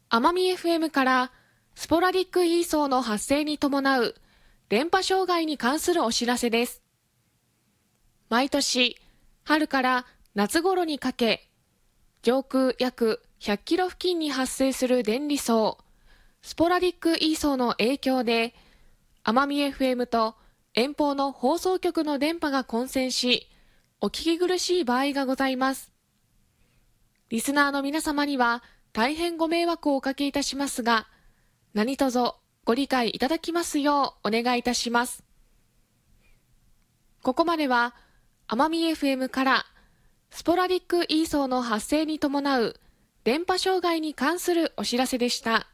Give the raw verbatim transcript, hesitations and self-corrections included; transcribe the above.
奄美 エフエム からスポラディックイーソーの発生に伴う電波障害に関するお知らせです。毎年春から夏頃にかけ、上空約ひゃっキロ付近に発生する電離層、スポラディックイーソーの影響で、奄美 エフエム と遠方の放送局の電波が混線し、お聞き苦しい場合がございます。リスナーの皆様には大変ご迷惑をおかけいたしますが、何卒ご理解いただきますようお願いいたします。ここまでは奄美 エフエム からスポラディックイーソーの発生に伴う電波障害に関するお知らせでした。